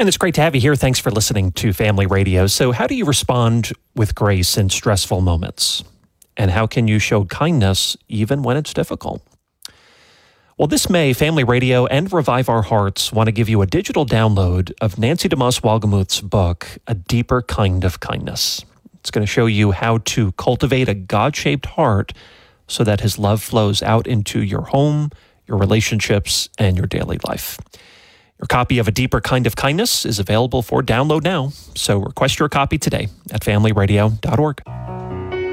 And it's great to have you here. Thanks for listening to Family Radio. So how do you respond with grace in stressful moments? And how can you show kindness even when it's difficult? Well, this May, Family Radio and Revive Our Hearts want to give you a digital download of Nancy DeMoss Wolgemuth's book, A Deeper Kind of Kindness. It's going to show you how to cultivate a God-shaped heart so that His love flows out into your home, your relationships, and your daily life. Your copy of A Deeper Kind of Kindness is available for download now, so request your copy today at familyradio.org.